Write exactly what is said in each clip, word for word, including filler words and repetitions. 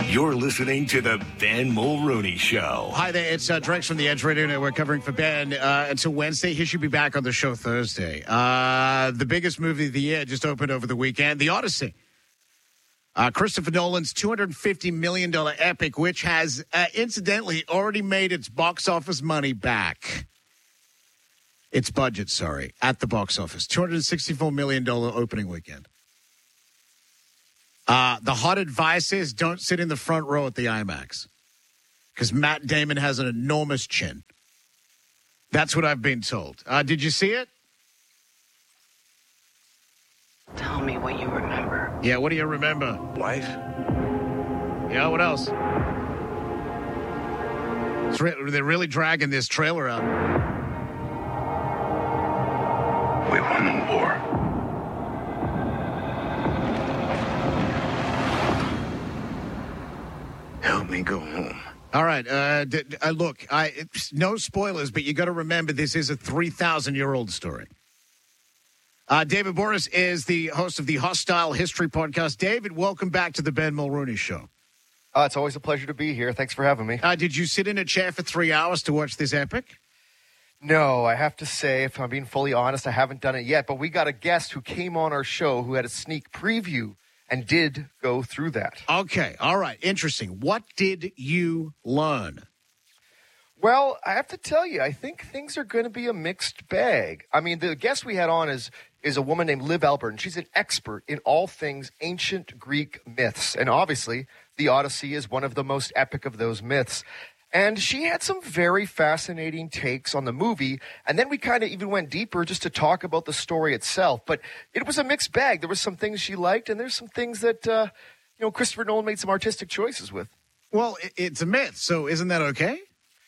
You're listening to the Ben Mulrooney Show. Hi there, it's uh, Drex from the Edge Radio Network covering for Ben uh, until Wednesday. He should be back on the show Thursday. Uh, the biggest movie of the year just opened over the weekend, The Odyssey. Uh, Christopher Nolan's two hundred fifty million dollars epic, which has, uh, incidentally, already made its box office money back. Its budget, sorry, at the box office. two hundred sixty-four million dollars opening weekend. Uh, the hot advice is don't sit in the front row at the IMAX because Matt Damon has an enormous chin. That's what I've been told. Uh, did you see it? Tell me what you remember. Yeah, what do you remember? Life? Yeah, what else? It's re- they're really dragging this trailer out. We won the war. Help me go home. All right. Uh, d- d- uh, look, I it's, no spoilers, but you got to remember this is a three thousand year old story. Uh, David Boris is the host of the Hostile History podcast. David, welcome back to the Ben Mulrooney Show. Uh, it's always a pleasure to be here. Thanks for having me. Uh, did you sit in a chair for three hours to watch this epic? No, I have to say, if I'm being fully honest, I haven't done it yet. But we got a guest who came on our show who had a sneak preview and did go through that. Okay. All right. Interesting. What did you learn? Well, I have to tell you, I think things are going to be a mixed bag. I mean, the guest we had on is is a woman named Liv Albert, and she's an expert in all things ancient Greek myths. And obviously, the Odyssey is one of the most epic of those myths. And she had some very fascinating takes on the movie. And then we kind of even went deeper just to talk about the story itself. But it was a mixed bag. There were some things she liked, and there's some things that, uh, you know, Christopher Nolan made some artistic choices with. Well, it's a myth, so isn't that okay?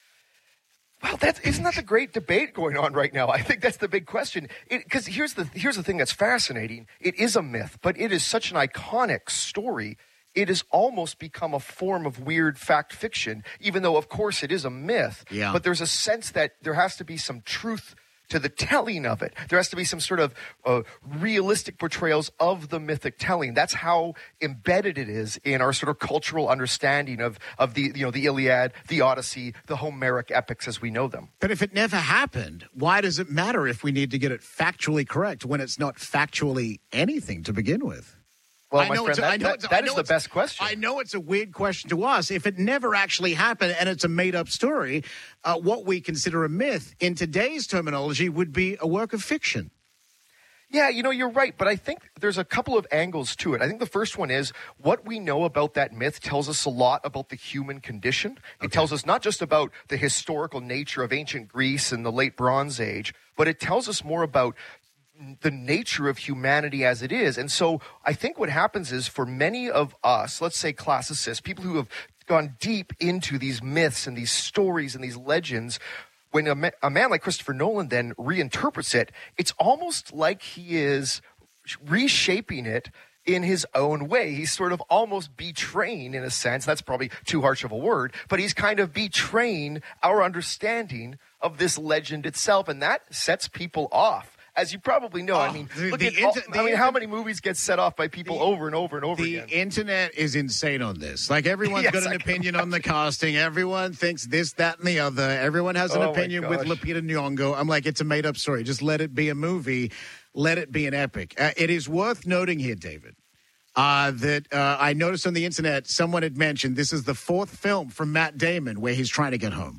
Well, that's, isn't that the great debate going on right now? I think that's the big question. Because here's the here's the thing that's fascinating. It is a myth, but it is such an iconic story. It has almost become a form of weird fact fiction, even though, of course, it is a myth. Yeah. But there's a sense that there has to be some truth to the telling of it. There has to be some sort of uh, realistic portrayals of the mythic telling. That's how embedded it is in our sort of cultural understanding of, of the, you know, the Iliad, the Odyssey, the Homeric epics as we know them. But if it never happened, why does it matter if we need to get it factually correct when it's not factually anything to begin with? Well, I my know friend, it's a- I that, know that, it's a- that I is know the it's- best question. I know it's a weird question to us. If it never actually happened and it's a made-up story, uh, what we consider a myth in today's terminology would be a work of fiction. Yeah, you know, you're right, but I think there's a couple of angles to it. I think the first one is what we know about that myth tells us a lot about the human condition. It Okay. tells us not just about the historical nature of ancient Greece and the late Bronze Age, but it tells us more about the nature of humanity as it is. And so I think what happens is for many of us, let's say classicists, people who have gone deep into these myths and these stories and these legends, when a, ma- a man like Christopher Nolan then reinterprets it, it's almost like he is reshaping it in his own way. He's sort of almost betraying, in a sense, that's probably too harsh of a word, but he's kind of betraying our understanding of this legend itself, and that sets people off. As you probably know, Oh, I mean, the- look the at all, inter- the I mean, how inter- many movies get set off by people the- over and over and over The again? internet is insane on this. Like, everyone's Yes, got an I can opinion on the casting. Everyone thinks this, that, and the other. Everyone has an Oh, my opinion with gosh. Lupita Nyong'o. I'm like, it's a made-up story. Just let it be a movie. Let it be an epic. Uh, it is worth noting here, David, uh, that uh, I noticed on the internet someone had mentioned this is the fourth film from Matt Damon where he's trying to get home.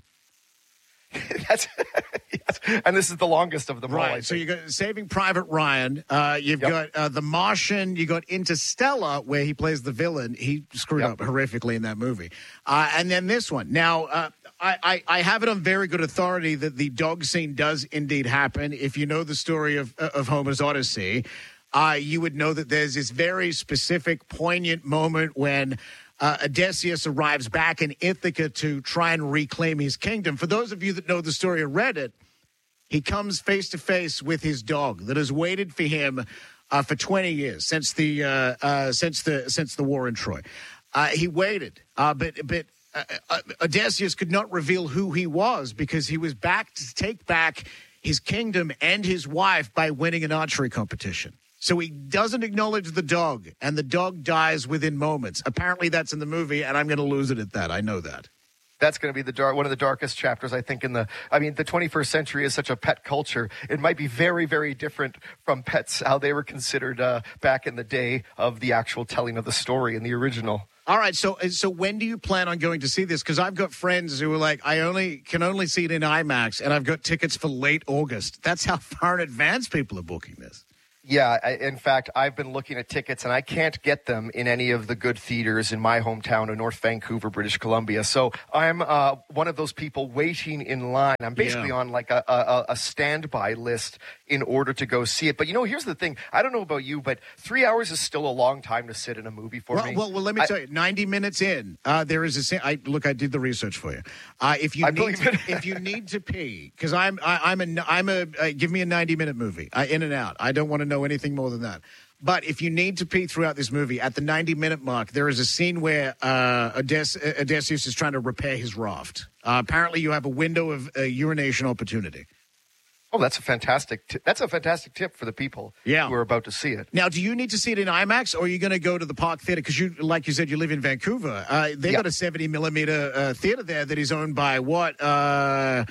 That's, yes. And this is the longest of them all. I Right. So think. you got Saving Private Ryan. Uh, you've Yep. got uh, The Martian. You got Interstellar, where he plays the villain. He screwed Yep. up horrifically in that movie. Uh, and then this one. Now, uh, I, I, I have it on very good authority that the dog scene does indeed happen. If you know the story of, of Homer's Odyssey, uh, you would know that there's this very specific, poignant moment when Uh, Odysseus arrives back in Ithaca to try and reclaim his kingdom. For those of you that know the story or read it, he comes face to face with his dog that has waited for him uh, for twenty years since the uh, uh, since the since the war in Troy. Uh, he waited, uh, but but uh, uh, Odysseus could not reveal who he was because he was back to take back his kingdom and his wife by winning an archery competition. So he doesn't acknowledge the dog, and the dog dies within moments. Apparently that's in the movie, and I'm going to lose it at that. I know that. That's going to be the dark, one of the darkest chapters, I think, in the, I mean, the twenty-first century is such a pet culture. It might be very, very different from pets, how they were considered uh, back in the day of the actual telling of the story in the original. All right, so so when do you plan on going to see this? Because I've got friends who are like, I only can only see it in IMAX, and I've got tickets for late August. That's how far in advance people are booking this. Yeah, I, in fact, I've been looking at tickets, and I can't get them in any of the good theaters in my hometown of North Vancouver, British Columbia. So I'm uh, one of those people waiting in line. I'm basically Yeah. on like a, a, a standby list in order to go see it. But, you know, here's the thing. I don't know about you, but three hours is still a long time to sit in a movie for Well, me. well, well, let me I, tell you, ninety minutes in, uh, there is a scene. I, look, I did the research for you. Uh, if you I need believe to, it. if you need to pee, because I'm I, I'm a I'm a uh, give me a ninety minute movie, uh, in and out. I don't want to know anything more than that. But if you need to pee throughout this movie, at the ninety minute mark, there is a scene where uh, Odys- Odysseus is trying to repair his raft. Uh, apparently, you have a window of uh, urination opportunity. Oh, that's a fantastic t- that's a fantastic tip for the people Yeah. who are about to see it. Now, do you need to see it in IMAX, or are you going to go to the Park Theatre? Because you, like you said, you live in Vancouver. Uh, they've Yeah. got a seventy millimeter uh, theater there that is owned by what? Uh,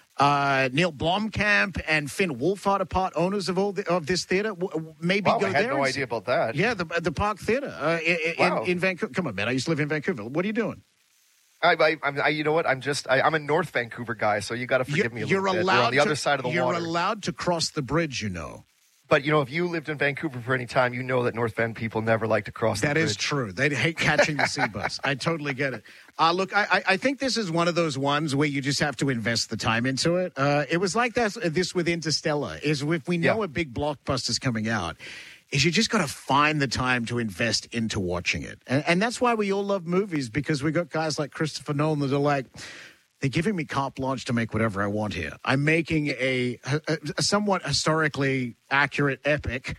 uh, Neil Blomkamp and Finn Wolfhard are part owners of all the, of this theater. W- Maybe Wow, go I had there. no and idea see- about that. Yeah, the the Park Theatre uh, in, Wow. in, in Vancouver. Come on, man! I used to live in Vancouver. What are you doing? I, I, I'm, I, you know what? I'm just, I, I'm a North Vancouver guy, so you got to forgive me a you're little bit. allowed We're on the to, other side of the you're water. allowed to cross the bridge, you know. But, you know, if you lived in Vancouver for any time, you know that North Van people never like to cross the That bridge. is true. They hate catching the sea bus. I totally get it. Uh, look, I, I I think this is one of those ones where you just have to invest the time into it. Uh, it was like that, this with Interstellar, is if we know Yeah. a big blockbuster's coming out, is you just got to find the time to invest into watching it. And, and that's why we all love movies, because we got guys like Christopher Nolan that are like, they're giving me carte blanche to make whatever I want here. I'm making a, a, a somewhat historically accurate epic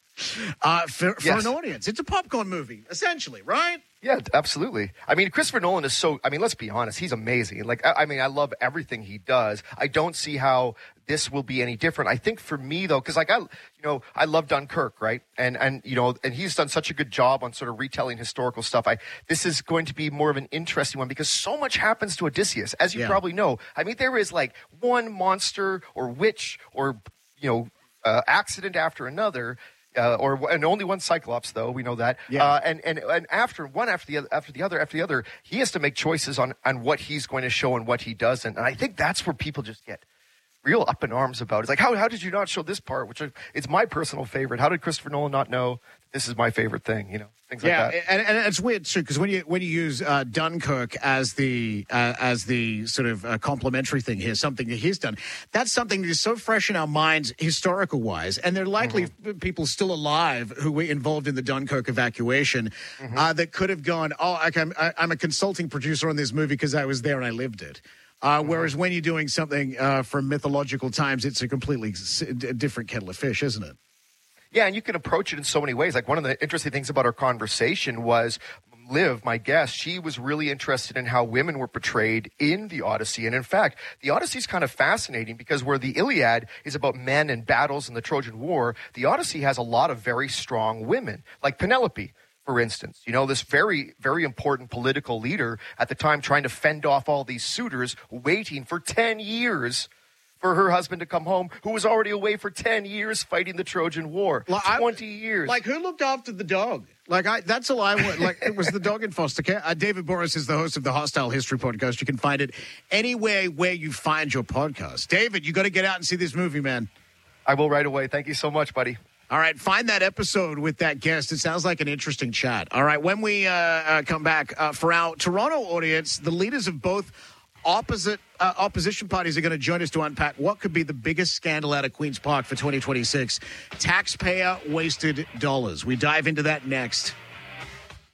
uh, for, for Yes. an audience. It's a popcorn movie, essentially, right? Yeah, absolutely. I mean, Christopher Nolan is so, I mean, let's be honest, he's amazing. Like, I, I mean, I love everything he does. I don't see how this will be any different. I think for me, though, because, like, I, you know, I love Dunkirk, right? And, and, you know, and he's done such a good job on sort of retelling historical stuff. I, this is going to be more of an interesting one because so much happens to Odysseus, as you Yeah. probably know. I mean, there is like one monster or witch or, you know, uh, accident after another. Uh, or and only one Cyclops, though we know that. Yeah. Uh, and and and after one after the other, after the other, after the other, he has to make choices on on what he's going to show and what he doesn't. And I think that's where people just get real up in arms about. It's like, how how did you not show this part? Which I, it's my personal favorite. How did Christopher Nolan not know this is my favorite thing? You know, things Yeah, like that. and, and it's weird too because when you when you use uh, Dunkirk as the uh, as the sort of uh, complementary thing here, something that he's done, that's something that is so fresh in our minds historical wise, and there are likely Mm-hmm. people still alive who were involved in the Dunkirk evacuation Mm-hmm. uh, uh, that could have gone, oh, okay, I'm, I- I'm a consulting producer on this movie because I was there and I lived it. Uh, Mm-hmm. whereas when you're doing something uh, from mythological times, it's a completely s- d- different kettle of fish, isn't it? Yeah, and you can approach it in so many ways. Like one of the interesting things about our conversation was Liv, my guest, she was really interested in how women were portrayed in the Odyssey. And in fact, the Odyssey is kind of fascinating because where the Iliad is about men and battles in the Trojan War, the Odyssey has a lot of very strong women, like Penelope, for instance. You know, this very, very important political leader at the time trying to fend off all these suitors waiting for ten years for her husband to come home, who was already away for ten years fighting the Trojan War. Like, I- twenty years. Like, who looked after the dog? Like, I, that's all I want. Like, it was the dog in foster care. Uh, David Boris is the host of the Hostile History podcast. You can find it anywhere where you find your podcast. David, you got to get out and see this movie, man. I will right away. Thank you so much, buddy. All right, find that episode with that guest. It sounds like an interesting chat. All right, when we uh, uh, come back, uh, for our Toronto audience, the leaders of both opposite uh, opposition parties are going to join us to unpack what could be the biggest scandal out of Queen's Park for twenty twenty-six. Taxpayer wasted dollars. We dive into that next.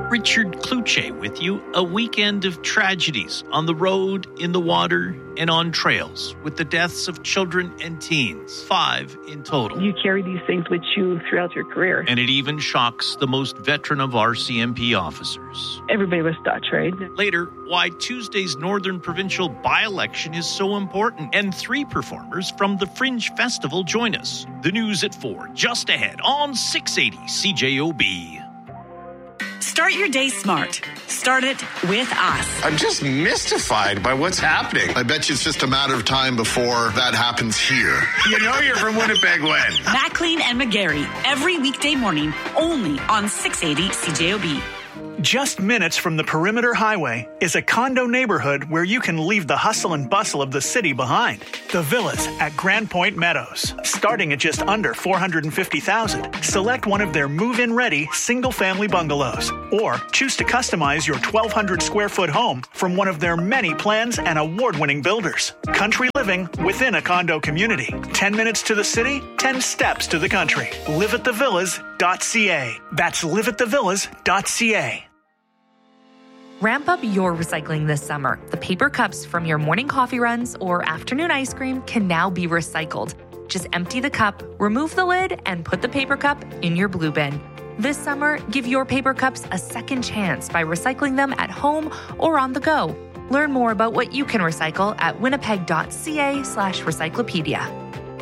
Richard Kluche with you. A weekend of tragedies on the road, in the water, and on trails, with the deaths of children and teens. Five in total. You carry these things with you throughout your career. And it even shocks the most veteran of R C M P officers. Everybody was Dutch, right? Later, why Tuesday's Northern Provincial by-election is so important. And three performers from the Fringe Festival join us. The news at four, just ahead on six eighty C J O B. Start your day smart. Start it with us. I'm just mystified by what's happening. I bet you it's just a matter of time before that happens here. You know you're from Winnipeg when? Maclean and McGarry, every weekday morning, only on six eighty C J O B. Just minutes from the Perimeter Highway is a condo neighborhood where you can leave the hustle and bustle of the city behind. The Villas at Grand Point Meadows. Starting at just under four hundred fifty thousand dollars, select one of their move-in ready single-family bungalows. Or choose to customize your twelve hundred square foot home from one of their many plans and award-winning builders. Country living within a condo community. ten minutes to the city, ten steps to the country. live at the villas dot c a. That's live at the villas dot c a. Ramp up your recycling this summer. The paper cups from your morning coffee runs or afternoon ice cream can now be recycled. Just empty the cup, remove the lid, and put the paper cup in your blue bin. This summer, give your paper cups a second chance by recycling them at home or on the go. Learn more about what you can recycle at winnipeg dot c a slash recyclopedia.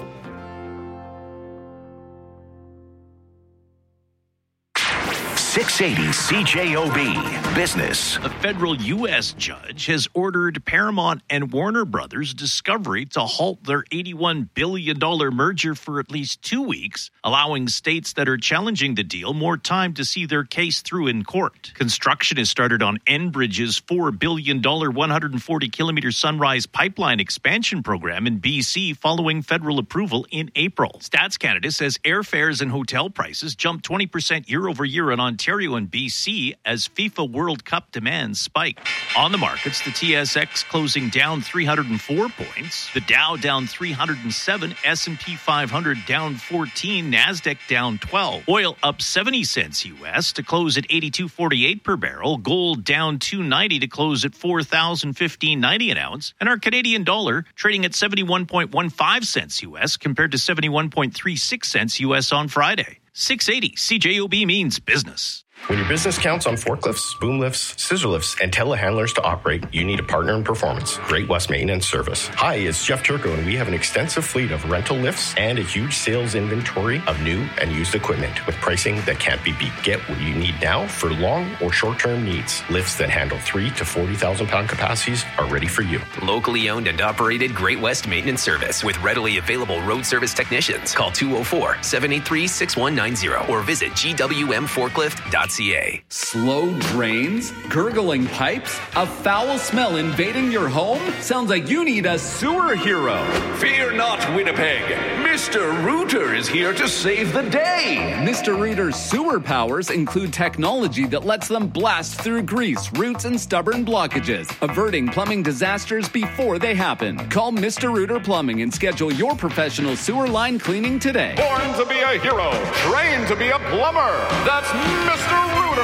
six eighty C J O B Business. A federal U S judge has ordered Paramount and Warner Brothers Discovery to halt their eighty-one billion dollars merger for at least two weeks, allowing states that are challenging the deal more time to see their case through in court. Construction has started on Enbridge's four billion dollars, one hundred forty kilometer Sunrise Pipeline expansion program in B C following federal approval in April. Stats Canada says airfares and hotel prices jumped twenty percent year over year in Ontario and B C as FIFA World Cup demand spiked. On the markets, the T S X closing down three hundred four points, the Dow down three hundred seven, S and P five hundred down fourteen, NASDAQ down twelve. Oil up seventy cents U S to close at eighty-two forty-eight per barrel, gold down two ninety to close at four thousand fifteen ninety an ounce, and our Canadian dollar trading at seventy-one point one five cents U S compared to seventy-one point three six cents U S on Friday. six eighty C J O B means business. When your business counts on forklifts, boom lifts, scissor lifts, and telehandlers to operate, you need a partner in performance. Great West Maintenance Service. Hi, it's Jeff Turco, and we have an extensive fleet of rental lifts and a huge sales inventory of new and used equipment with pricing that can't be beat. Get what you need now for long or short-term needs. Lifts that handle three to forty thousand pound capacities are ready for you. Locally owned and operated Great West Maintenance Service with readily available road service technicians. Call two oh four, seven eight three, six one nine zero or visit g w m forklift dot c a. Slow drains? Gurgling pipes? A foul smell invading your home? Sounds like you need a sewer hero. Fear not, Winnipeg. Mister Rooter is here to save the day. Mister Rooter's sewer powers include technology that lets them blast through grease, roots, and stubborn blockages, averting plumbing disasters before they happen. Call Mister Rooter Plumbing and schedule your professional sewer line cleaning today. Born to be a hero, trained to be a plumber. That's Mister Rooter.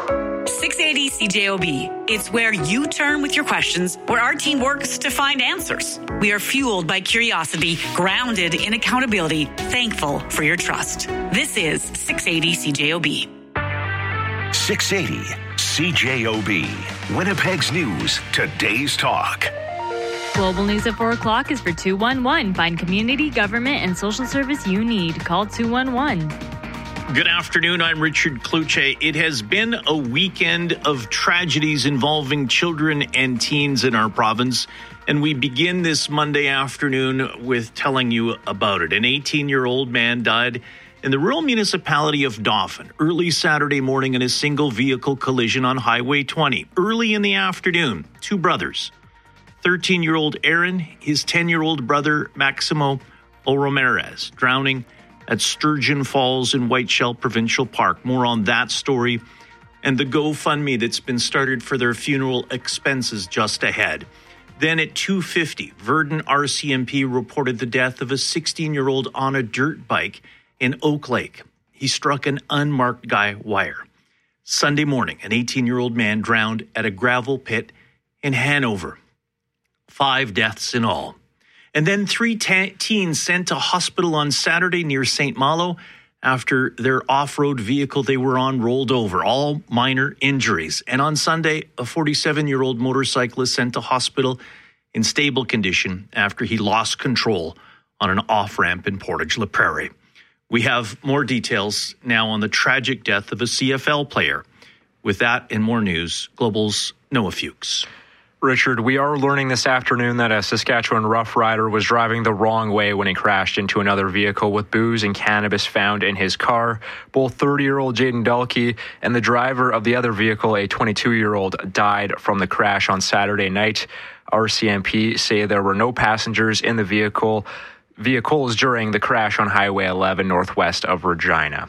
six eighty C J O B. It's where you turn with your questions, where our team works to find answers. We are fueled by curiosity, grounded in accountability, thankful for your trust. This is six eighty C J O B. six eighty C J O B. Winnipeg's News, today's talk. Global News at four o'clock is for two one one. Find community, government, and social service you need. Call two one one. Good afternoon. I'm Richard Kluche. It has been a weekend of tragedies involving children and teens in our province, and we begin this Monday afternoon with telling you about it. An eighteen-year-old man died in the rural municipality of Dauphin early Saturday morning in a single-vehicle collision on Highway twenty. Early in the afternoon, two brothers, thirteen-year-old Aaron, his ten-year-old brother Maximo Ramirez, drowning at Sturgeon Falls in Whiteshell Provincial Park. More on that story and the GoFundMe that's been started for their funeral expenses just ahead. Then at two fifty, Verdon R C M P reported the death of a sixteen-year-old on a dirt bike in Oak Lake. He struck an unmarked guy wire. Sunday morning, an eighteen-year-old man drowned at a gravel pit in Hanover. Five deaths in all. And then three te- teens sent to hospital on Saturday near Saint Malo after their off-road vehicle they were on rolled over. All minor injuries. And on Sunday, a forty-seven-year-old motorcyclist sent to hospital in stable condition after he lost control on an off-ramp in Portage La Prairie. We have more details now on the tragic death of a C F L player. With that and more news, Global's Noah Fuchs. Richard, we are learning this afternoon that a Saskatchewan Rough Rider was driving the wrong way when he crashed into another vehicle with booze and cannabis found in his car. Both thirty-year-old Jaden Dalkey and the driver of the other vehicle, a twenty-two-year-old, died from the crash on Saturday night. R C M P say there were no passengers in the vehicle vehicles during the crash on Highway eleven northwest of Regina.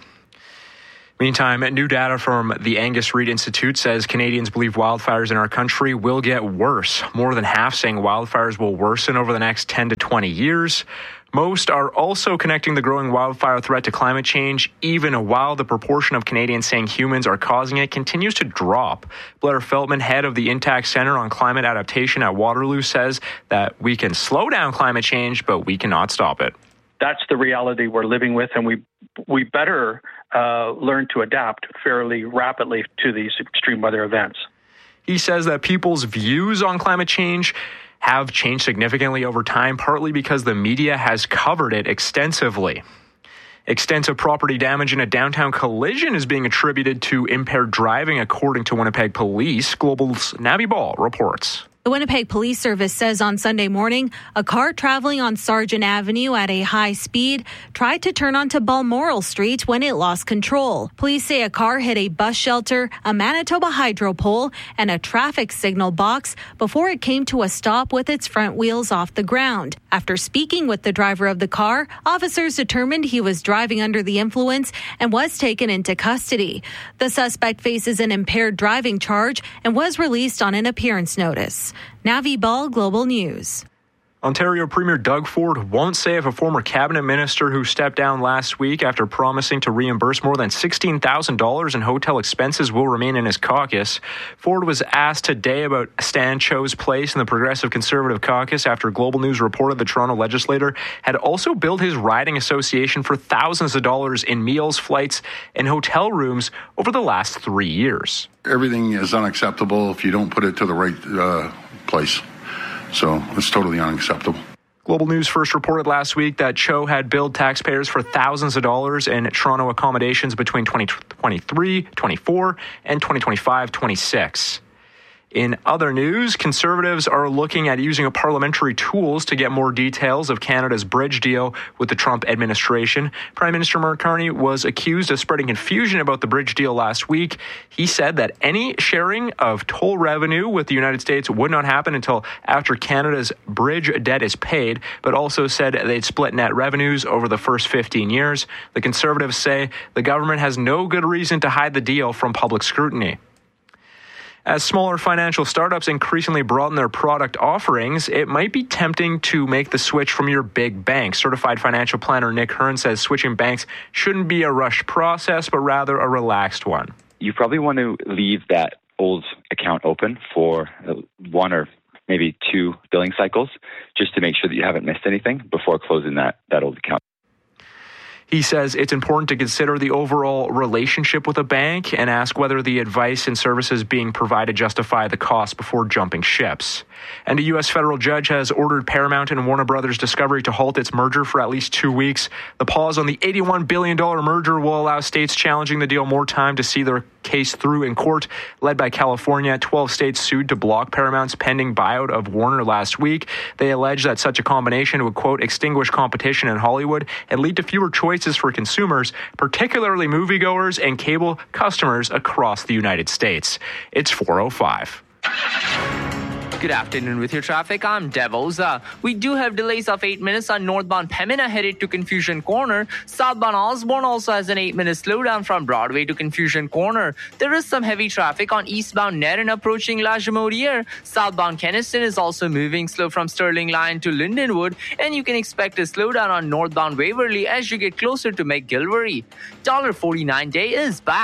Meantime, new data from the Angus Reid Institute says Canadians believe wildfires in our country will get worse. More than half saying wildfires will worsen over the next ten to twenty years. Most are also connecting the growing wildfire threat to climate change, even while the proportion of Canadians saying humans are causing it continues to drop. Blair Feltman, head of the Intact Centre on Climate Adaptation at Waterloo, says that we can slow down climate change, but we cannot stop it. That's the reality we're living with, and we we better uh, learn to adapt fairly rapidly to these extreme weather events. He says that people's views on climate change have changed significantly over time, partly because the media has covered it extensively. Extensive property damage in a downtown collision is being attributed to impaired driving, according to Winnipeg Police. Global's Navi Ball reports. The Winnipeg Police Service says on Sunday morning, a car traveling on Sargent Avenue at a high speed tried to turn onto Balmoral Street when it lost control. Police say a car hit a bus shelter, a Manitoba Hydro pole, and a traffic signal box before it came to a stop with its front wheels off the ground. After speaking with the driver of the car, officers determined he was driving under the influence and was taken into custody. The suspect faces an impaired driving charge and was released on an appearance notice. Navi Ball, Global News. Ontario Premier Doug Ford won't say if a former cabinet minister who stepped down last week after promising to reimburse more than sixteen thousand dollars in hotel expenses will remain in his caucus. Ford was asked today about Stan Cho's place in the Progressive Conservative caucus after Global News reported the Toronto legislator had also billed his riding association for thousands of dollars in meals, flights, and hotel rooms over the last three years. Everything is unacceptable if you don't put it to the right uh, place. So it's totally unacceptable. Global News first reported last week that Cho had billed taxpayers for thousands of dollars in Toronto accommodations between twenty twenty-three twenty-four and twenty twenty-five twenty-six. In other news, Conservatives are looking at using a parliamentary tools to get more details of Canada's bridge deal with the Trump administration. Prime Minister Mark Carney was accused of spreading confusion about the bridge deal last week. He said that any sharing of toll revenue with the United States would not happen until after Canada's bridge debt is paid, but also said they'd split net revenues over the first fifteen years. The Conservatives say the government has no good reason to hide the deal from public scrutiny. As smaller financial startups increasingly broaden their product offerings, it might be tempting to make the switch from your big bank. Certified financial planner Nick Hearn says switching banks shouldn't be a rushed process, but rather a relaxed one. You probably want to leave that old account open for one or maybe two billing cycles just to make sure that you haven't missed anything before closing that, that old account. He says it's important to consider the overall relationship with a bank and ask whether the advice and services being provided justify the cost before jumping ships. And a U S federal judge has ordered Paramount and Warner Brothers Discovery to halt its merger for at least two weeks. The pause on the eighty-one billion dollars merger will allow states challenging the deal more time to see their case through in court. Led by California, twelve states sued to block Paramount's pending buyout of Warner last week. They allege that such a combination would, quote, extinguish competition in Hollywood and lead to fewer choices for consumers, particularly moviegoers and cable customers across the United States. It's four oh five. Good afternoon with your traffic. I'm Devils. Uh, we do have delays of eight minutes on northbound Pembina headed to Confusion Corner. Southbound Osborne also has an eight minute slowdown from Broadway to Confusion Corner. There is some heavy traffic on eastbound Nerin approaching La Jamodiere. Southbound Keniston is also moving slow from Sterling Line to Lindenwood, and you can expect a slowdown on northbound Waverly as you get closer to McGilvery. one dollar forty-nine day is back.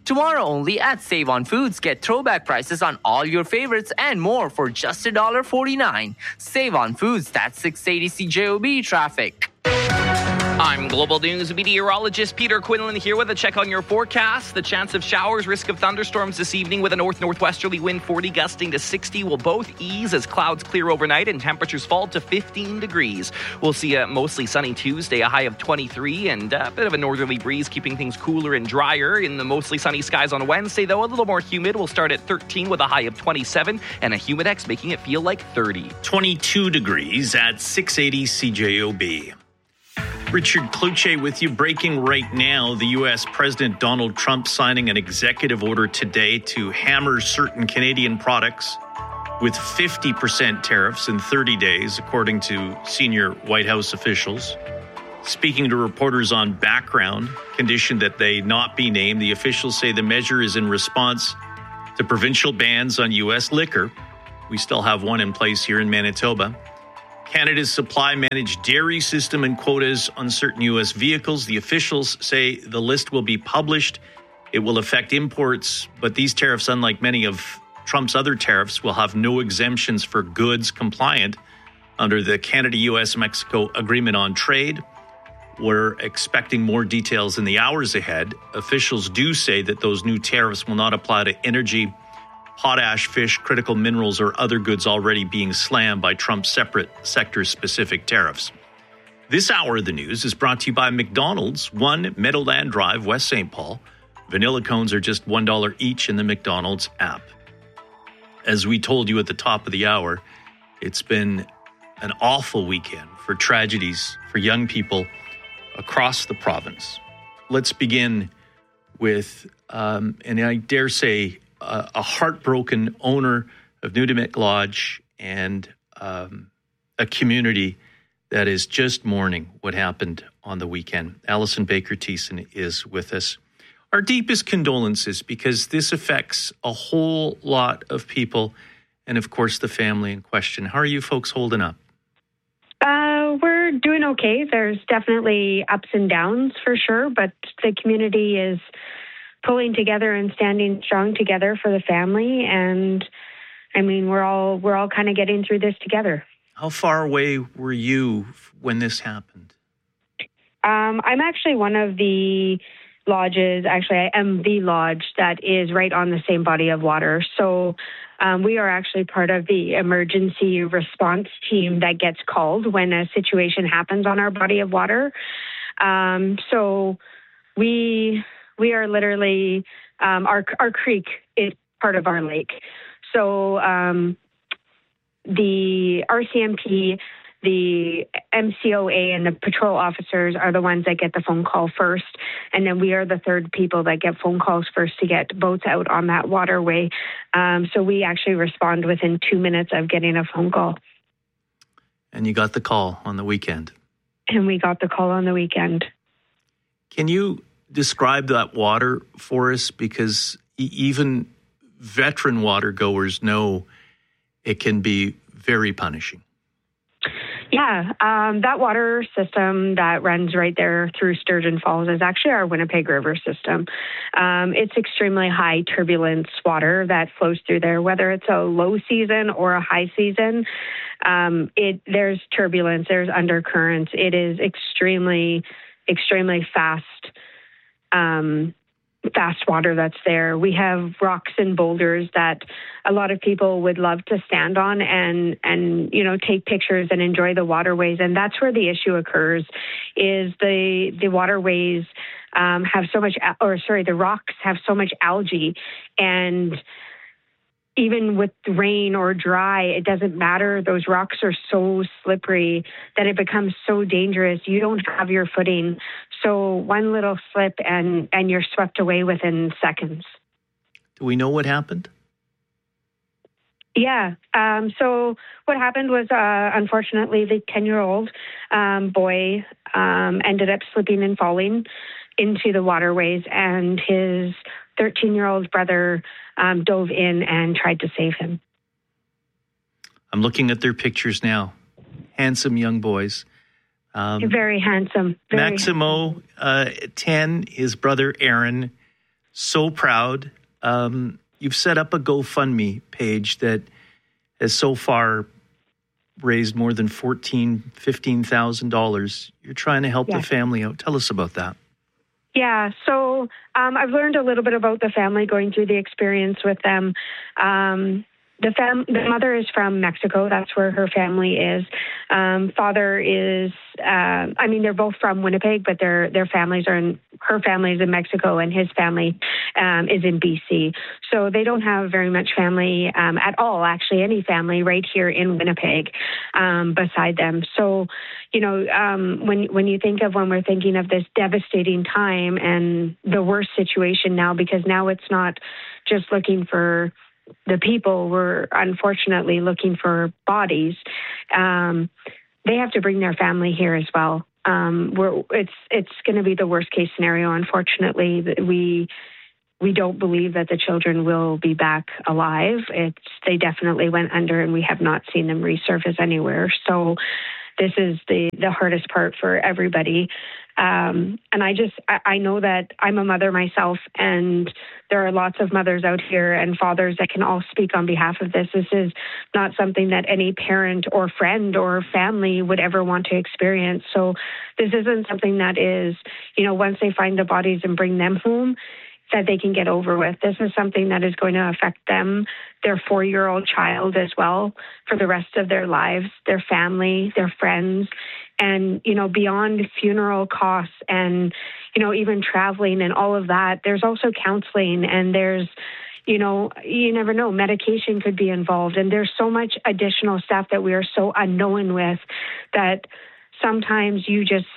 Tomorrow only at Save On Foods, get throwback prices on all your favorites and more for just one dollar forty-nine. Save On Foods, that's six eighty C J O B traffic. I'm Global News meteorologist Peter Quinlan here with a check on your forecast. The chance of showers, risk of thunderstorms this evening with a north-northwesterly wind forty gusting to sixty will both ease as clouds clear overnight and temperatures fall to fifteen degrees. We'll see a mostly sunny Tuesday, a high of twenty-three, and a bit of a northerly breeze keeping things cooler and drier. In the mostly sunny skies on Wednesday, though, a little more humid. We'll start at thirteen with a high of twenty-seven and a humidex making it feel like thirty. twenty-two degrees at six eighty C J O B. Richard Cloutier with you. Breaking right now, the U S President Donald Trump signing an executive order today to hammer certain Canadian products with fifty percent tariffs in thirty days, according to senior White House officials. Speaking to reporters on background, condition that they not be named, the officials say the measure is in response to provincial bans on U S liquor. We still have one in place here in Manitoba. Canada's supply managed dairy system and quotas on certain U S vehicles. The officials say the list will be published. It will affect imports, but these tariffs, unlike many of Trump's other tariffs, will have no exemptions for goods compliant under the Canada-U S-Mexico Agreement on Trade. We're expecting more details in the hours ahead. Officials do say that those new tariffs will not apply to energy, potash, fish, critical minerals, or other goods already being slammed by Trump's separate sector-specific tariffs. This hour of the news is brought to you by McDonald's, one Meadowland Drive, West Saint Paul. Vanilla cones are just one dollar each in the McDonald's app. As we told you at the top of the hour, it's been an awful weekend for tragedies for young people across the province. Let's begin with, um, and I dare say, Uh, a heartbroken owner of Nudamik Lodge and um, a community that is just mourning what happened on the weekend. Alison Baker-Thiessen is with us. Our deepest condolences, because this affects a whole lot of people and, of course, the family in question. How are you folks holding up? Uh, we're doing okay. There's definitely ups and downs for sure, but the community is pulling together and standing strong together for the family. And I mean, we're all, we're all kind of getting through this together. How far away were you when this happened? Um, I'm actually one of the lodges, actually I am the lodge that is right on the same body of water. So um, we are actually part of the emergency response team that gets called when a situation happens on our body of water. Um, so we... We are literally, um, our our creek is part of our lake. So um, the R C M P, the M C O A, and the patrol officers are the ones that get the phone call first. And then we are the third people that get phone calls first to get boats out on that waterway. Um, so we actually respond within two minutes of getting a phone call. And you got the call on the weekend. And we got the call on the weekend. Can you describe that water for us? Because even veteran water goers know it can be very punishing. Yeah, um, that water system that runs right there through Sturgeon Falls is actually our Winnipeg River system. Um, it's extremely high turbulence water that flows through there, whether it's a low season or a high season. Um, it there's turbulence, there's undercurrents. It is extremely, extremely fast. Um, fast water that's there. We have rocks and boulders that a lot of people would love to stand on and, and, you know, take pictures and enjoy the waterways. And that's where the issue occurs, is the, the waterways um, have so much, or sorry, the rocks have so much algae, and even with rain or dry, it doesn't matter. Those rocks are so slippery that it becomes so dangerous. You don't have your footing. So one little slip and, and you're swept away within seconds. Do we know what happened? Yeah. Um, so what happened was, uh, unfortunately, the ten-year-old um, boy um, ended up slipping and falling into the waterways, and his thirteen-year-old brother um, dove in and tried to save him. I'm looking at their pictures now. Handsome young boys. Um, very handsome. Very Maximo, handsome. Uh, ten, his brother Aaron, so proud. Um, you've set up a GoFundMe page that has so far raised more than fourteen thousand dollars, fifteen thousand dollars. You're trying to help yeah. the family out. Tell us about that. Yeah, so um, I've learned a little bit about the family going through the experience with them. Um, the, fam- the mother is from Mexico. That's where her family is. Um, father is, uh, I mean, they're both from Winnipeg, but their their families are in, her family is in Mexico and his family um, is in B C. So they don't have very much family um, at all, actually, any family right here in Winnipeg um, beside them. So, you know, um, when when you think of when we're thinking of this devastating time and the worst situation now, because now it's not just looking for the people, we're unfortunately looking for bodies. Um, they have to bring their family here as well. Um, we're, it's it's going to be the worst case scenario. Unfortunately, we we don't believe that the children will be back alive. It's they definitely went under, and we have not seen them resurface anywhere. So this is the the hardest part for everybody. Um, and I just, I, I know that I'm a mother myself, and there are lots of mothers out here and fathers that can all speak on behalf of this. This is not something that any parent or friend or family would ever want to experience. So this isn't something that is, you know, once they find the bodies and bring them home, that they can get over with. This is something that is going to affect them, their four-year-old child as well, for the rest of their lives, their family, their friends, and, you know, beyond funeral costs and, you know, even traveling and all of that, there's also counseling, and there's, you know, you never know, medication could be involved. And there's so much additional stuff that we are so unknown with that sometimes you just,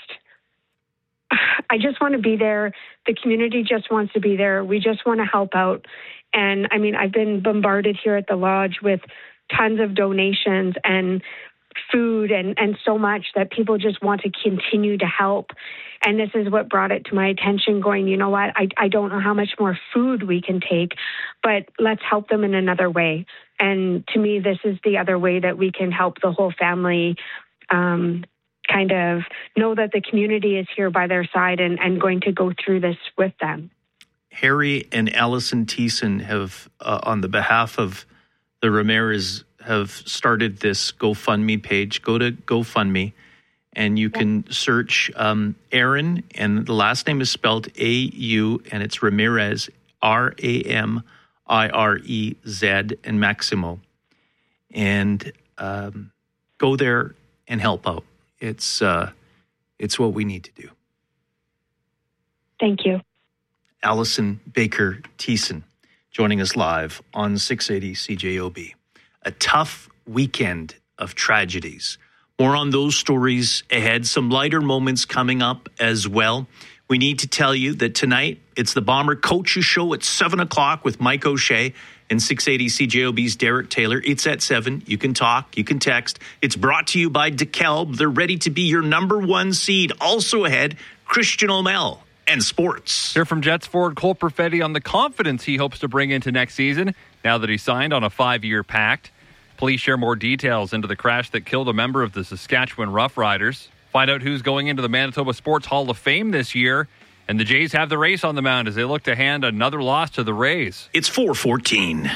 I just want to be there. The community just wants to be there. We just want to help out. And I mean, I've been bombarded here at the lodge with tons of donations and food and, and so much that people just want to continue to help. And this is what brought it to my attention, going, you know what, I, I don't know how much more food we can take, but let's help them in another way. And to me, this is the other way that we can help the whole family um, kind of know that the community is here by their side and, and going to go through this with them. Harry and Allison Thiessen have, uh, on the behalf of the Ramirez, have started this GoFundMe page. Go to GoFundMe, and you can search um, Aaron, and the last name is spelled A U, and it's Ramirez, R A M I R E Z, and Maximo. And um, go there and help out. It's uh, it's what we need to do. Thank you. Allison Baker Thiessen joining us live on six eighty C J O B. A tough weekend of tragedies. More on those stories ahead. Some lighter moments coming up as well. We need to tell you that tonight it's the Bomber Coaches Show at seven o'clock with Mike O'Shea and six eighty C J O B's Derek Taylor. It's at seven. You can talk. You can text. It's brought to you by DeKalb. They're ready to be your number one seed. Also ahead, Christian O'Mell and sports. Hear from Jets forward Cole Perfetti on the confidence he hopes to bring into next season now that he signed on a five-year pact. Police share more details into the crash that killed a member of the Saskatchewan Roughriders. Find out who's going into the Manitoba Sports Hall of Fame this year. And the Jays have the race on the mound as they look to hand another loss to the Rays. It's four fourteen.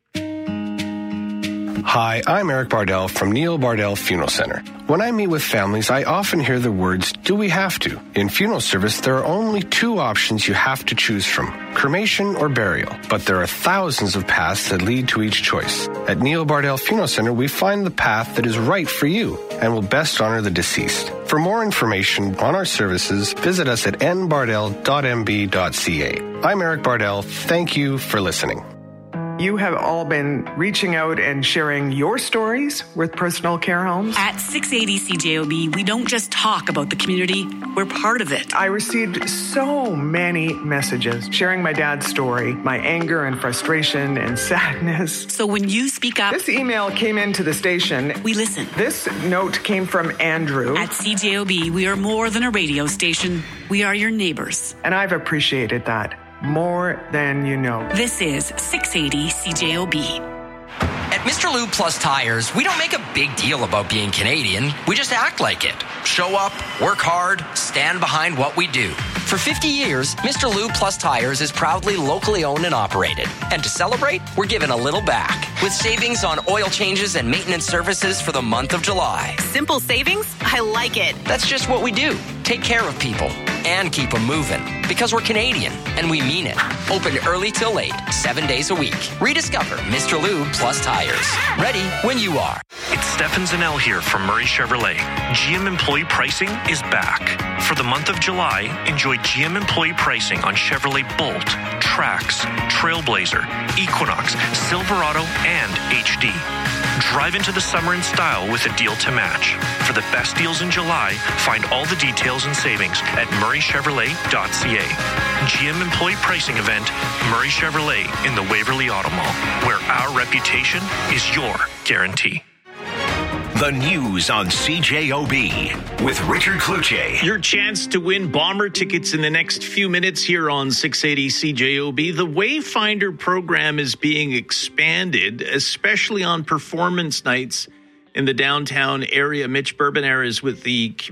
Hi, I'm Eric Bardell from Neil Bardell Funeral Center. When I meet with families, I often hear the words, do we have to? In funeral service, there are only two options you have to choose from, cremation or burial. But there are thousands of paths that lead to each choice. At Neil Bardell Funeral Center, we find the path that is right for you and will best honor the deceased. For more information on our services, visit us at n bardell dot m b dot c a. I'm Eric Bardell. Thank you for listening. You have all been reaching out and sharing your stories with Personal Care Homes. At six eighty C J O B, we don't just talk about the community, we're part of it. I received so many messages sharing my dad's story, my anger and frustration and sadness. So when you speak up... This email came into the station. We listen. This note came from Andrew. At C J O B, we are more than a radio station. We are your neighbors. And I've appreciated that more than you know. This is six eighty C J O B. At Mister Lube Plus Tires, we don't make a big deal about being Canadian. We just act like it. Show up, work hard, stand behind what we do. For fifty years, Mister Lube Plus Tires is proudly locally owned and operated. And to celebrate, we're giving a little back with savings on oil changes and maintenance services for the month of July. Simple savings? I like it. That's just what we do. Take care of people and keep them moving. Because we're Canadian, and we mean it. Open early till late, seven days a week. Rediscover Mister Lube Plus Tires. Ready when you are. It's Stefan Zanel here from Murray Chevrolet. G M employee pricing is back. For the month of July, enjoy G M employee pricing on Chevrolet Bolt, Trax, Trailblazer, Equinox, Silverado, and H D. Drive into the summer in style with a deal to match. For the best deals in July, find all the details and savings at murray chevrolet dot c a. G M employee pricing event, Murray Chevrolet in the Waverly Auto Mall, where our reputation is your guarantee. The news on C J O B with Richard Cloutier. Your chance to win Bomber tickets in the next few minutes here on six eighty C J O B. The Wayfinder program is being expanded, especially on performance nights in the downtown area. Mitch Bourbonnaire is with the